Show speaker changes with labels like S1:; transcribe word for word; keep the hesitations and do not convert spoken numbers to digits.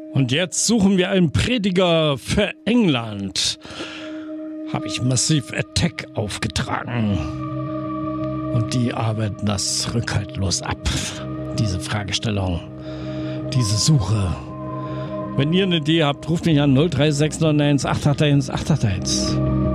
S1: Und jetzt suchen wir einen Prediger für England. Habe ich Massive Attack aufgetragen. Und die arbeiten das rückhaltlos ab. Diese Fragestellung, diese Suche. Wenn ihr eine Idee habt, ruft mich an null drei sechs neun eins acht acht eins acht acht eins.